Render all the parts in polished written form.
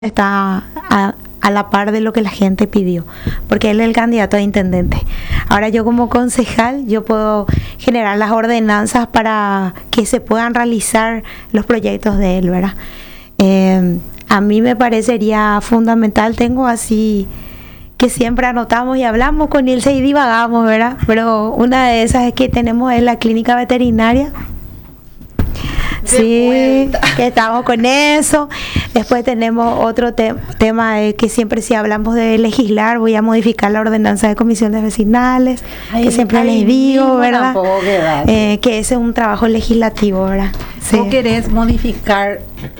está a la par de lo que la gente pidió, porque él es el candidato a intendente. Ahora yo como concejal, yo puedo generar las ordenanzas para que se puedan realizar los proyectos de él, ¿verdad? A mí me parecería fundamental, tengo así que siempre anotamos y hablamos con él y divagamos, ¿verdad? Pero una de esas es que tenemos en la clínica veterinaria. Sí, que estamos con eso. Después tenemos otro tema de que siempre si hablamos de legislar, voy a modificar la ordenanza de comisiones vecinales, que siempre les digo, ¿verdad? Que ese es un trabajo legislativo, ¿verdad? Sí. ¿Vos querés modificar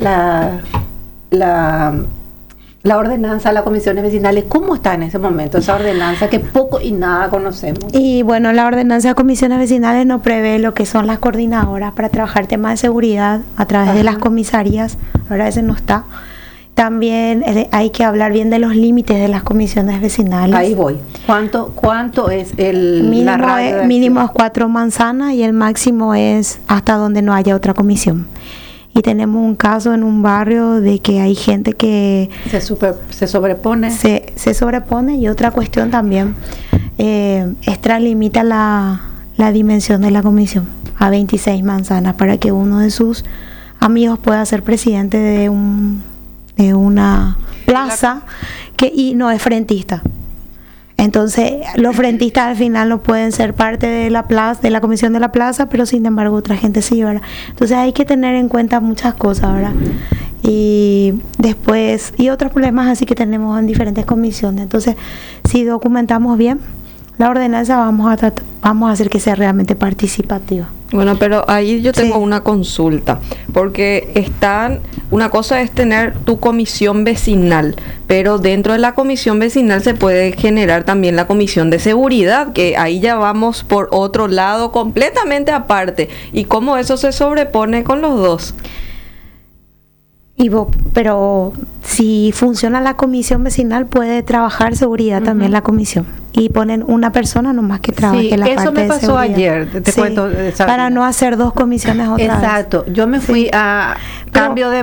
la ordenanza de las comisiones vecinales? ¿Cómo está en ese momento esa ordenanza que poco y nada conocemos? Y bueno, la ordenanza de comisiones vecinales no prevé lo que son las coordinadoras para trabajar temas de seguridad a través de las comisarías. Ahora ese no está. También hay que hablar bien de los límites de las comisiones vecinales. Ahí voy. ¿Cuánto es el mínimo es 4 manzanas y el máximo es hasta donde no haya otra comisión. Y tenemos un caso en un barrio de que hay gente que se sobrepone. Se sobrepone, y otra cuestión también, extralimita la dimensión de la comisión a 26 manzanas para que uno de sus amigos pueda ser presidente de una plaza y no es frentista. Entonces, los frentistas al final no pueden ser parte de la plaza, de la comisión de la plaza, pero sin embargo otra gente sí, ¿verdad? Entonces hay que tener en cuenta muchas cosas, ¿verdad? Y después, y otros problemas así que tenemos en diferentes comisiones. Entonces, si documentamos bien la ordenanza, vamos a hacer que sea realmente participativa. Bueno, pero ahí yo tengo una consulta, porque una cosa es tener tu comisión vecinal, pero dentro de la comisión vecinal se puede generar también la comisión de seguridad, que ahí ya vamos por otro lado completamente aparte. ¿Y cómo eso se sobrepone con los dos? Pero si funciona la comisión vecinal, puede trabajar seguridad también la comisión. Y ponen una persona nomás que trabaje la parte de seguridad. Eso me pasó ayer, te cuento. Para no hacer 2 comisiones otra vez. Exacto. Yo me fui a cambio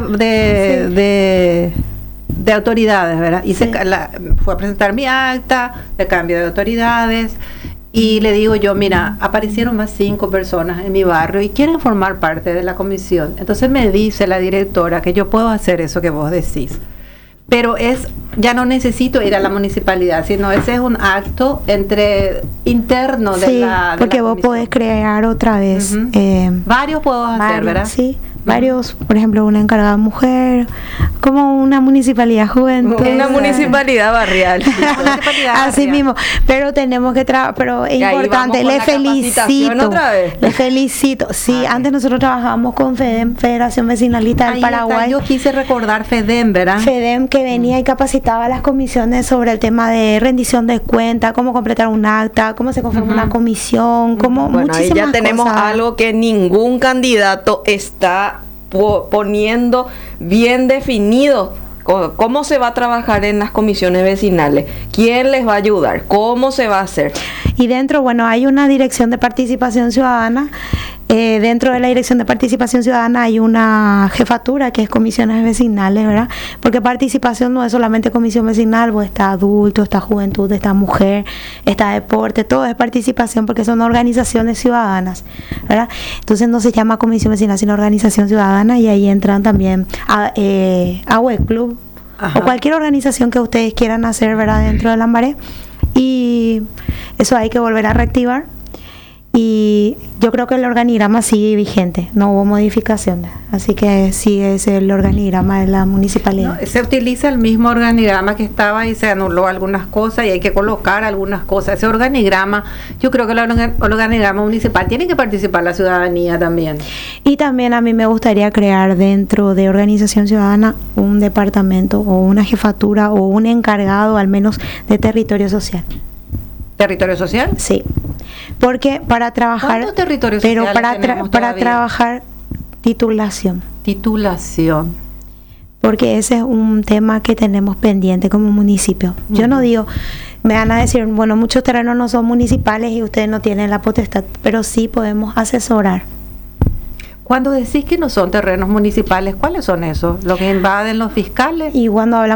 de autoridades, ¿verdad? Fue a presentar mi acta de cambio de autoridades. Y le digo yo, mira, aparecieron más 5 personas en mi barrio y quieren formar parte de la comisión. Entonces me dice la directora que yo puedo hacer eso que vos decís. Pero ya no necesito ir a la municipalidad, sino ese es un acto interno de la porque vos podés crear otra vez. Varios puedo hacer, ¿verdad? Sí. Varios, por ejemplo, una encargada mujer, como una municipalidad juventud. Una municipalidad barrial. Así mismo. Pero tenemos que pero es importante, le felicito. Sí, antes nosotros trabajábamos con FEDEM, Federación Vecinalista del Paraguay. Yo quise recordar FEDEM, ¿verdad? FEDEM que venía y capacitaba a las comisiones sobre el tema de rendición de cuentas, cómo completar un acta, cómo se conforma una comisión, cómo muchísimas ahí ya tenemos cosas. Algo que ningún candidato está poniendo bien definido. ¿Cómo se va a trabajar en las comisiones vecinales? ¿Quién les va a ayudar? ¿Cómo se va a hacer? Y dentro, hay una dirección de participación ciudadana. Dentro de la dirección de participación ciudadana hay una jefatura que es comisiones vecinales, ¿verdad? Porque participación no es solamente comisión vecinal, pues está adulto, está juventud, está mujer, está deporte, todo es participación porque son organizaciones ciudadanas, ¿verdad? Entonces no se llama comisión vecinal, sino organización ciudadana, y ahí entran también a Web Club o cualquier organización que ustedes quieran hacer, ¿verdad? Dentro de Lambaré, y eso hay que volver a reactivar. Y yo creo que el organigrama sigue vigente, no hubo modificaciones, así que sí es el organigrama de la municipalidad. No, se utiliza el mismo organigrama que estaba y se anuló algunas cosas y hay que colocar algunas cosas. Ese organigrama, yo creo que el organigrama municipal tiene que participar la ciudadanía también. Y también a mí me gustaría crear dentro de organización ciudadana un departamento o una jefatura o un encargado al menos de territorio social. ¿Territorio social? Sí, porque para trabajar... ¿Cuántos territorios sociales tenemos para trabajar titulación. Titulación. Porque ese es un tema que tenemos pendiente como municipio. Yo no digo, me van a decir, bueno, muchos terrenos no son municipales y ustedes no tienen la potestad, pero sí podemos asesorar. Cuando decís que no son terrenos municipales, ¿cuáles son esos? ¿Los que invaden los fiscales? Y cuando hablamos